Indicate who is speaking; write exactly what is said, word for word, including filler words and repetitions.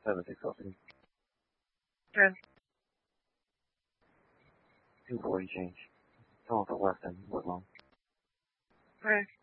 Speaker 1: Seven six oh three.
Speaker 2: Ten.
Speaker 1: Two forty change. Tell him for less than what long?
Speaker 2: Okay.